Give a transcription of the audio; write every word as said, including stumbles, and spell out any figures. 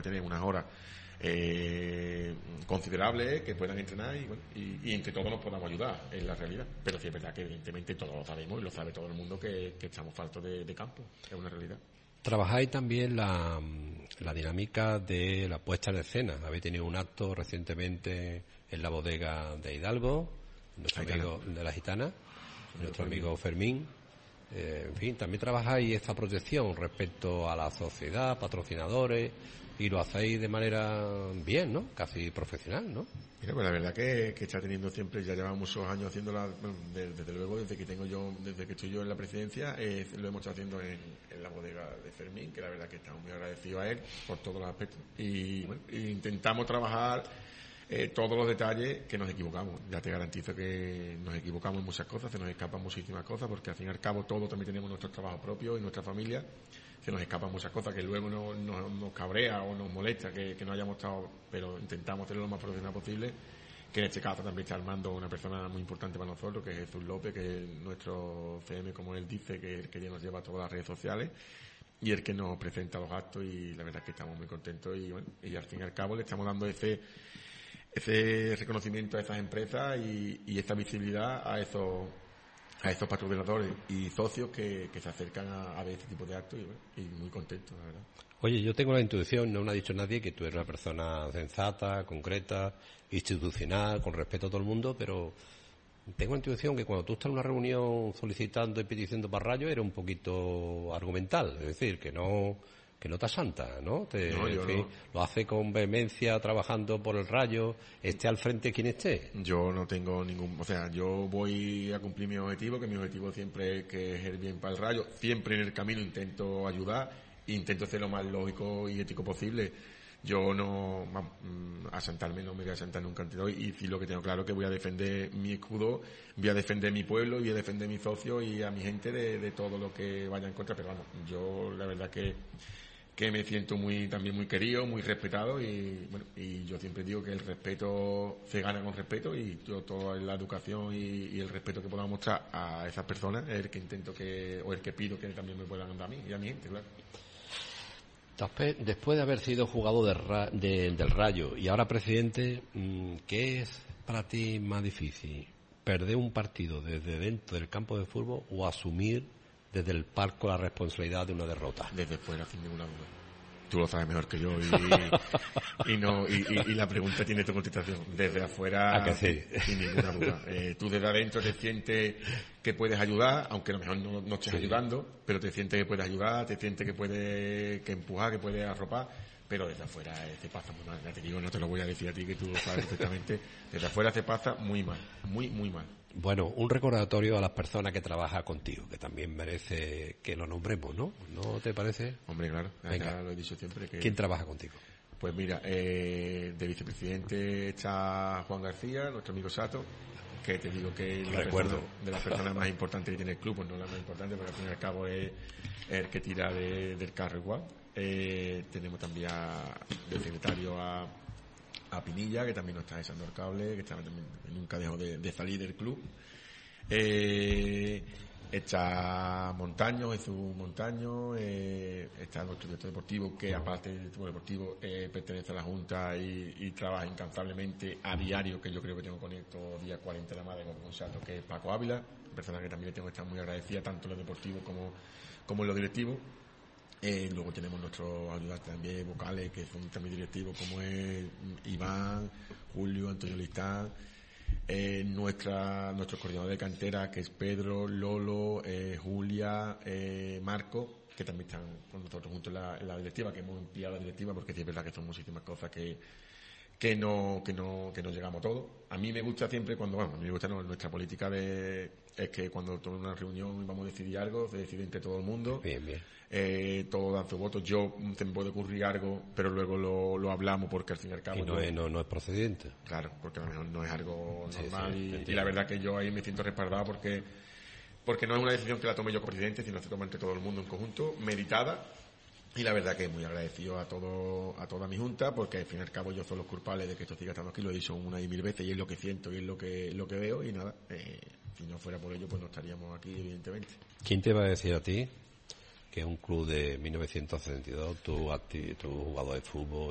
puede tener unas horas eh, considerables que puedan entrenar y, bueno, y, y entre todos nos podamos ayudar, es la realidad. Pero sí es verdad que evidentemente todos lo sabemos y lo sabe todo el mundo que, que estamos faltos de, de campo, es una realidad. Trabajáis también la, la dinámica de la puesta en escena. Habéis tenido un acto recientemente en la bodega de Hidalgo, nuestro Gitana. amigo de la Gitana, nuestro amigo Fermín. Eh, en fin, también trabajáis esta protección respecto a la sociedad, patrocinadores, y lo hacéis de manera bien, ¿no? Casi profesional, ¿no? Mira, pues la verdad que, que está teniendo siempre, ya llevamos muchos años haciéndola, bueno, desde, desde luego desde que tengo yo, desde que estoy yo en la presidencia, eh, lo hemos estado haciendo en, en la bodega de Fermín, que la verdad que estamos muy agradecidos a él por todos los aspectos. Y bueno, intentamos trabajar eh, todos los detalles que nos equivocamos. Ya te garantizo que nos equivocamos en muchas cosas, se nos escapan muchísimas cosas, porque al fin y al cabo todos también tenemos nuestros trabajos propios y nuestra familia. Se nos escapan muchas cosas que luego nos, nos, nos cabrea o nos molesta que, que no hayamos estado, pero intentamos hacerlo lo más profesional posible, que en este caso también está armando una persona muy importante para nosotros, que es Jesús López, que es nuestro C M, como él dice, que es el que ya nos lleva a todas las redes sociales y el que nos presenta los actos, y la verdad es que estamos muy contentos y bueno, y al fin y al cabo le estamos dando ese ese reconocimiento a esas empresas y, y esta visibilidad a esos a estos patrocinadores y socios que, que se acercan a, a ver este tipo de actos y, bueno, y muy contentos, la verdad. Oye, yo tengo la intuición, no me ha dicho nadie, que tú eres una persona sensata, concreta, institucional, con respeto a todo el mundo, pero tengo la intuición que cuando tú estás en una reunión solicitando y pidiendo para Rayo, eres un poquito argumental, es decir, que no que no te asanta, ¿no? Te, no, yo en fin, no. Lo hace con vehemencia, trabajando por el Rayo, esté al frente quien esté. Yo no tengo ningún, o sea, yo voy a cumplir mi objetivo, que mi objetivo siempre es que es el bien para el Rayo. Siempre en el camino intento ayudar, intento ser lo más lógico y ético posible. Yo no, mm, asentarme no me voy a asentar nunca ante hoy, y sí lo que tengo claro es que voy a defender mi escudo, voy a defender mi pueblo y voy a defender a mis socios y a mi gente de, de todo lo que vaya en contra. Pero vamos, yo la verdad que que me siento muy también muy querido, muy respetado, y bueno, y yo siempre digo que el respeto se gana con respeto, y yo toda la educación y, y el respeto que podamos mostrar a esas personas es el que intento que, o el que pido que también me puedan dar a mí y a mi gente, claro. Después de haber sido jugador de ra- de, del Rayo y ahora presidente, ¿qué es para ti más difícil? ¿Perder un partido desde dentro del campo de fútbol o asumir desde el palco la responsabilidad de una derrota? Desde fuera, sin ninguna duda. Tú lo sabes mejor que yo, y, y no y, y, y la pregunta tiene tu contestación. Desde afuera, ¿A que sí? Sin ninguna duda. Eh, tú desde adentro te sientes que puedes ayudar, aunque a lo mejor no, no estés Sí. ayudando, pero te sientes que puedes ayudar, te sientes que puedes que empujar, que puedes arropar, pero desde afuera eh, se pasa muy mal. Ya te digo, no te lo voy a decir a ti, que tú lo sabes perfectamente. Desde afuera se pasa muy mal, muy, muy mal. Bueno, un recordatorio a las personas que trabajan contigo, que también merece que lo nombremos, ¿no? ¿No te parece? Hombre, claro, Venga. ya lo he dicho siempre. Que ¿Quién trabaja contigo? Pues mira, eh, de vicepresidente está Juan García, nuestro amigo Sato, que te digo que es la Recuerdo. persona, de las personas más importantes que tiene el club, pues no la más importante, pero al fin y al cabo es el que tira de, del carro igual. Eh, tenemos también a, de secretario a, a Pinilla, que también nos está echando el cable, que está, también, nunca dejó de, de salir del club. Eh, está Montaño, Jesús Montaño, eh, está nuestro director deportivo, que aparte del director deportivo eh, pertenece a la Junta y, y trabaja incansablemente a diario, que yo creo que tengo con estos días cuarenta de la madre con Sato, que es Paco Ávila, persona que también le tengo que estar muy agradecida, tanto en lo deportivo como, como en lo directivo. Eh, luego tenemos nuestros ayudantes también vocales, que son también directivos, como es Iván, Julio, Antonio Listán, eh, nuestra, nuestro coordinador de cantera, que es Pedro, Lolo, eh, Julia, eh, Marco, que también están con nosotros juntos en la, en la directiva, que hemos ampliado la directiva, porque sí es verdad que son muchísimas cosas que que no que no que no llegamos a todo. A mí me gusta siempre cuando, bueno, a mí me gusta no, nuestra política de es que cuando tomamos una reunión y vamos a decidir algo, se decide entre todo el mundo. Bien, bien. Eh, todos dan su voto. Yo se me puede ocurrir algo, pero luego lo, lo hablamos, porque al fin y al cabo Y no, yo, es, no, no es procedente. claro, porque a lo mejor no es algo Sí, normal, sí, y, entiendo. y la verdad que yo ahí me siento respaldado, porque porque no es una decisión que la tome yo como presidente, sino que se toma entre todo el mundo en conjunto, meditada. Y la verdad que muy agradecido a todo a toda mi junta, porque al fin y al cabo yo soy los culpables de que esto siga estando aquí, lo he dicho una y mil veces, y es lo que siento y es lo que lo que veo, y nada, eh, si no fuera por ello pues no estaríamos aquí, evidentemente. ¿Quién te va a decir a ti que un club de mil novecientos setenta y dos, tu, acti- tu jugador de fútbol